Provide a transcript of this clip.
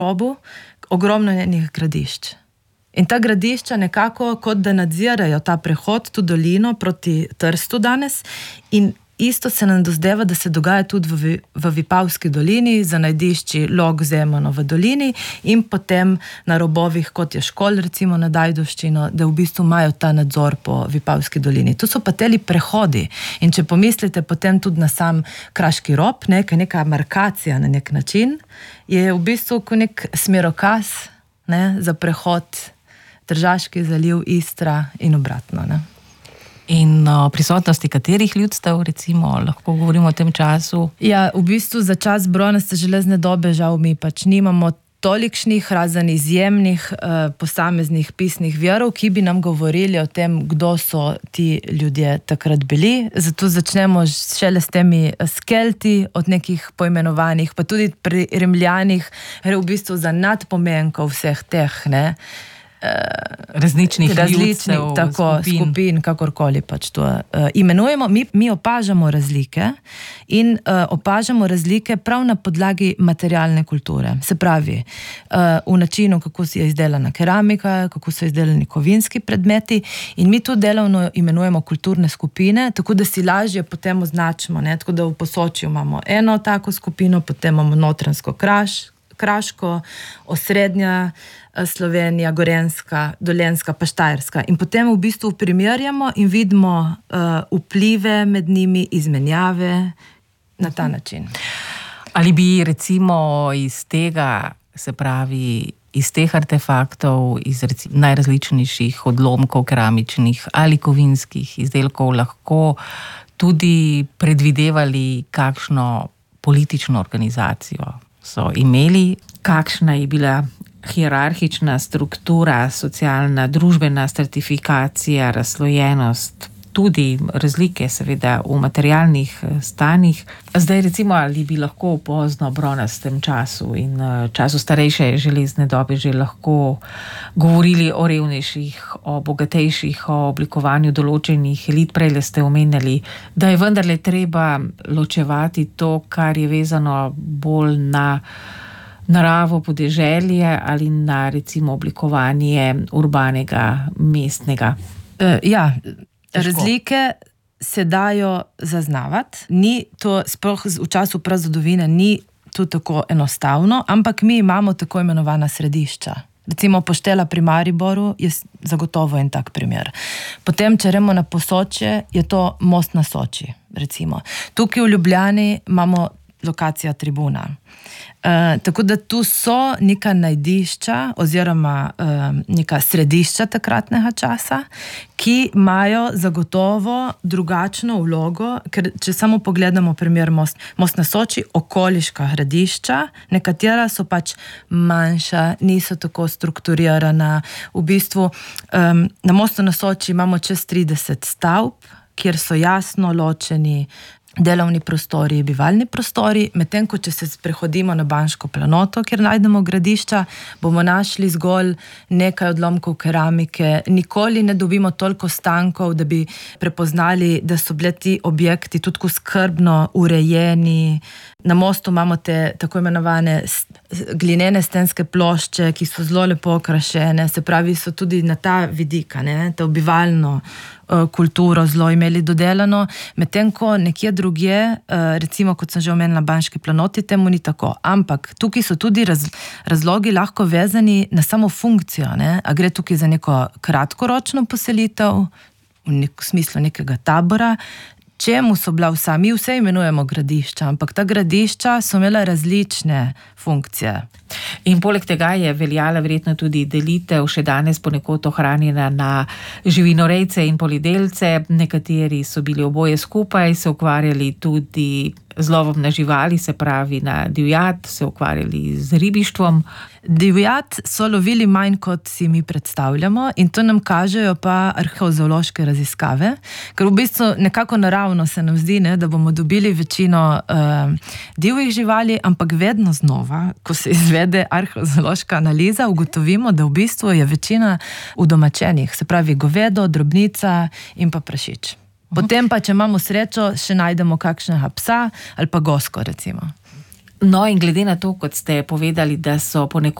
robu ogromno njenih gradišč. In ta gradišča nekako kot da nadzirajo ta prehod, tu dolino proti Trstu danes, in isto se nam dozdeva, da se dogaja tudi v Vipavski dolini, za najdišči Log, Zemano v dolini in potem na robovih, kot je Škol, recimo na Dajdoščino, da v bistvu imajo ta nadzor po Vipavski dolini. To so pa teli prehodi. In če pomislite potem tudi na sam Kraški rob, neka markacija na nek način, je v bistvu kot nek smerokaz za prehod Tržaški zaliv, Istra in obratno. In prisotnosti katerih ljudstev, recimo, lahko govorimo o tem času? Ja, v bistvu za čas bronaste železne dobe žal mi pač nimamo tolikšnih, razen izjemnih posameznih pisnih virov, ki bi nam govorili o tem, kdo so ti ljudje takrat bili. Zato začnemo šele s temi Skelti, od nekih poimenovanih, pa tudi pri Rimljanih gre v bistvu za nadpomenko vseh teh, različnih ljudstev, skupin, kakorkoli pač to imenujemo. Mi opažamo razlike in opažamo razlike prav na podlagi materialne kulture. Se pravi, v načinu, kako si je izdelana keramika, kako so izdelani kovinski predmeti, in mi to delovno imenujemo kulturne skupine, tako da si lažje potem označimo, tako da v Posočju imamo eno tako skupino, potem imamo Notranjsko Kraško, osrednja Slovenija, Gorenjska, Dolenjska pa Štajerska. In potem v bistvu primerjamo in vidimo vplive med njimi, izmenjave na ta način. Ali bi recimo iz tega, se pravi, iz teh artefaktov, iz najrazličnejših odlomkov keramičnih ali kovinskih izdelkov lahko tudi predvidevali kakšno politično organizacijo so imeli? Kakšna je bila hierarhična struktura, socialna, družbena stratifikacija, razslojenost, tudi razlike seveda v materialnih stanjih. Zdaj recimo, ali bi lahko v pozno bronastem času in času starejše železne dobe že lahko govorili o revnejših, o bogatejših, o oblikovanju določenih elit. Prej ste omenjali, da je vendarle treba ločevati to, kar je vezano bolj na naravo podeželje ali na recimo oblikovanje urbanega, mestnega. Ja, razlike se dajo zaznavati. Ni to, sploh v času prazgodovine, ni to tako enostavno, ampak mi imamo tako imenovana središča. Recimo Poštela pri Mariboru je zagotovo en tak primer. Potem, če gremo na Posočje, je to Most na Soči, recimo. Tukaj v Ljubljani imamo lokacija Tribuna. Tako da tu so neka najdišča oziroma neka središča takratnega časa, ki imajo zagotovo drugačno vlogo, ker če samo pogledamo primer Most na Soči, okoliška gradišča, nekatera so pač manjša, niso tako strukturirana. V bistvu na Mostu na Soči imamo čez 30 stavb, kjer so jasno ločeni delovni prostori, bivalni prostori, medtem ko če se sprehodimo na Banško planoto, kjer najdemo gradišča, bomo našli zgolj nekaj odlomkov keramike, nikoli ne dobimo toliko stankov, da bi prepoznali, da so bili ti objekti tudi skrbno urejeni. Na mostu imamo te tako imenovane glinene stenske plošče, ki so zelo lepo okrašene, se pravi, so tudi na ta vidika, to bivalno kulturo zelo imeli dodelano, medtem ko nekje drugje, recimo kot sem že omenila na Banški planoti, temu ni tako. Ampak tukaj so tudi razlogi lahko vezani na samo funkcijo, a gre tukaj za neko kratkoročno poselitev, v smislu nekega tabora, čemu so bila vsa, mi vse imenujemo gradišča, ampak ta gradišča so imela različne funkcije. In poleg tega je veljala verjetno tudi delitev, še danes ponekod ohranjena, na živinorejce in poljedelce. Nekateri so bili oboje skupaj, se ukvarjali tudi z lovom na živali, se pravi na divjad, se ukvarjali z ribištvom. Divjad so lovili manj, kot si mi predstavljamo, in to nam kažejo pa arheozoološke raziskave, ker v bistvu nekako naravno se nam zdi, da bomo dobili večino divjih živali, ampak vedno znova, ko se izvede arheozoološka analiza, ugotovimo, da v bistvu je večina udomačenih, se pravi govedo, drobnica in pa prašič. Potem pa, če imamo srečo, še najdemo kakšnega psa ali pa gosko, recimo. No, in glede na to, kot ste povedali, da so ponekod